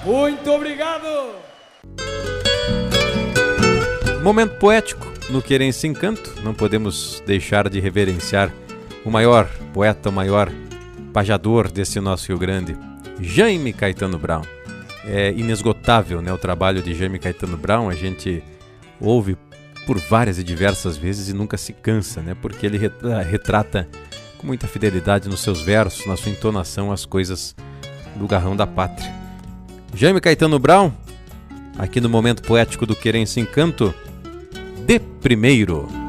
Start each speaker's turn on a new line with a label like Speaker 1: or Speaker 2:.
Speaker 1: Muito obrigado!
Speaker 2: Momento poético no Querência Encanto. Não podemos deixar de reverenciar o maior poeta, o maior pajador desse nosso Rio Grande, Jaime Caetano Brown. É inesgotável, né, o trabalho de Jaime Caetano Brown. A gente ouve por várias e diversas vezes e nunca se cansa, né, porque ele retrata com muita fidelidade nos seus versos, na sua entonação, as coisas do garrão da pátria. Jaime Caetano Brown, aqui no Momento Poético do Querência Encanto, de primeiro.